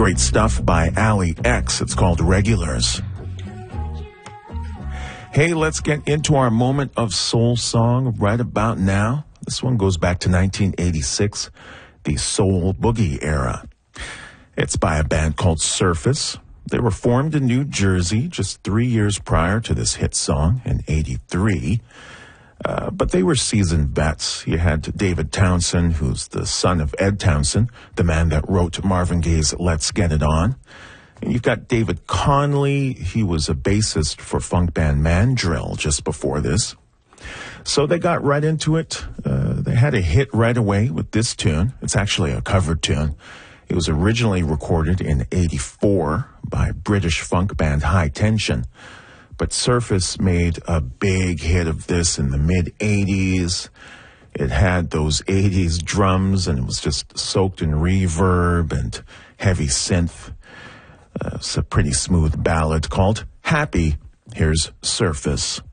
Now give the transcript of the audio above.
great stuff by Ali X. It's called Regulars. Hey, let's get into our moment of soul song right about now. This one goes back to 1986, the soul boogie era. It's by a band called Surface. They were formed in New Jersey just 3 years prior to this hit song in 83. But they were seasoned vets. You had David Townsend, who's the son of Ed Townsend, the man that wrote Marvin Gaye's Let's Get It On. And you've got David Conley. He was a bassist for funk band Mandrill just before this. So they got right into it. They had a hit right away with this tune. It's actually a cover tune. It was originally recorded in 84 by British funk band High Tension. But Surface made a big hit of this in the mid-'80s. It had those 80s drums, and it was just soaked in reverb and heavy synth. It's a pretty smooth ballad called Happy. Here's Surface.